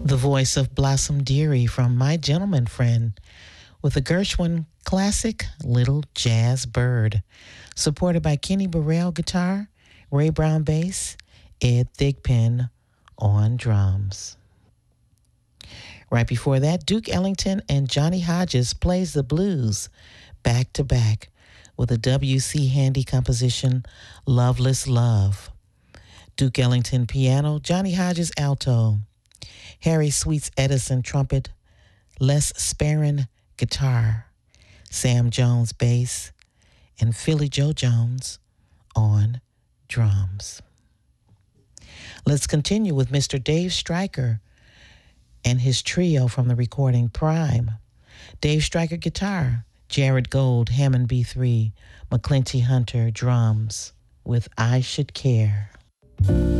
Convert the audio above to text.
The voice of Blossom Dearie from My Gentleman Friend with a Gershwin classic, Little Jazz Bird, supported by Kenny Burrell guitar, Ray Brown bass, Ed Thigpen on drums. Right before that, Duke Ellington and Johnny Hodges plays the blues back to back with a W.C. Handy composition, Loveless Love. Duke Ellington piano, Johnny Hodges alto, Harry Sweets Edison trumpet, Les Sperrin guitar, Sam Jones bass, and Philly Joe Jones on drums. Let's continue with Mr. Dave Stryker and his trio from the recording Prime. Dave Stryker guitar, Jared Gold Hammond B3, McClinty Hunter drums with I Should Care.